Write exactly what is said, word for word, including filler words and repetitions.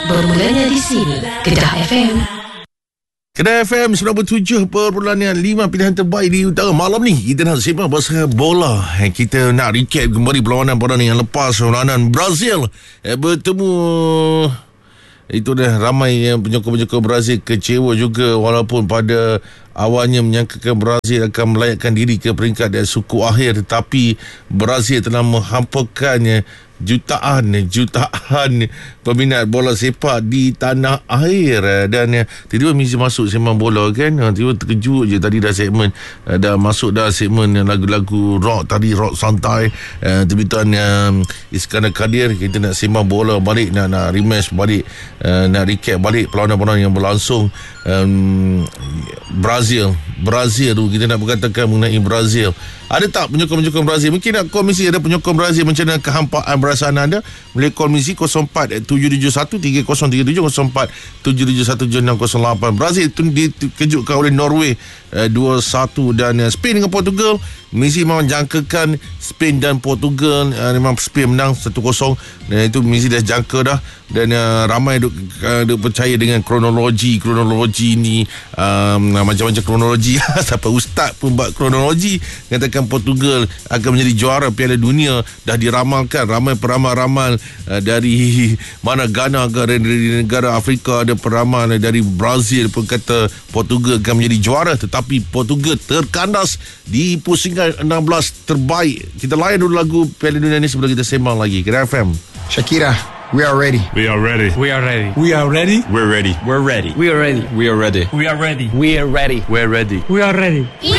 bermulanya di sini. Kedah F M. Kedah F M sembilan puluh tujuh perpuluhan lima pilihan terbaik di utara. Malam ni kita nak sembang pasal bola. Kita nak recap kembali perlawanan-perlawanan yang lepas. Perlawanan Brazil eh, bertemu, itu dah ramai yang penyokong-penyokong Brazil kecewa juga, walaupun pada awalnya menyangkakan Brazil akan melayakkan diri ke peringkat dan suku akhir, tetapi Brazil telah menghampakannya jutaan jutaan peminat bola sepak di tanah air. Dan tiba-tiba misi masuk segmen bola kan, tiba terkejut je tadi dah segmen uh, dah masuk dah segmen lagu-lagu rock tadi, rock santai. uh, Tiba-tiba um, Iskandar Kadir, kita nak sembang bola balik, nak, nak rematch balik, uh, nak recap balik perlawanan-perlawanan yang berlangsung. um, Brazil Brazil tu kita nak berkatakan mengenai Brazil. Ada tak penyokong-penyokong Brazil? Mungkin nak komisi ada penyokong Brazil, macam mana kehampaan perasaan anda? Boleh komisi kosong empat tujuh tujuh satu tiga kosong tiga tujuh, kosong empat tujuh tujuh satu tujuh enam kosong lapan. Brazil tu dikejutkan oleh Norway uh, dua satu, dan uh, Spain dengan Portugal, misi memang jangkakan Spain dan Portugal, uh, memang Spain menang satu kosong, dan itu misi dah jangka dah. Dan uh, ramai duk, uh, duk percaya dengan kronologi kronologi ni, um, macam-macam kronologi. Sampai ustaz pun buat kronologi, katakan Portugal akan menjadi juara Piala Dunia. Dah diramalkan, ramai peramal-ramal uh, dari mana Ghana, dari negara Afrika, ada peramal dari Brazil pun kata Portugal akan menjadi juara, tetapi Portugal terkandas di pusingan enam belas terbaik. Kita layan dulu lagu Piala Dunia ni sebelum kita sembang lagi. Kedah F M. Shakira, we are ready. We are ready. We are ready. We are ready. We're ready. We're ready. We are ready. We are ready. We are ready. We are ready. We're ready. We're ready. We are ready.